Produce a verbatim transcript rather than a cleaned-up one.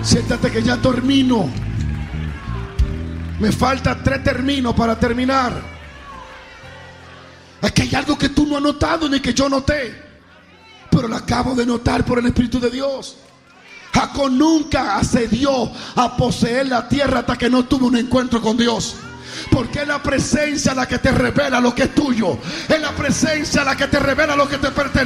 Siéntate que ya termino. Me falta tres términos para terminar. Es que hay algo que tú no has notado ni que yo noté, pero lo acabo de notar por el Espíritu de Dios. Jacob nunca accedió a poseer la tierra hasta que no tuvo un encuentro con Dios. Porque es la presencia la que te revela lo que es tuyo. Es la presencia la que te revela lo que te pertenece.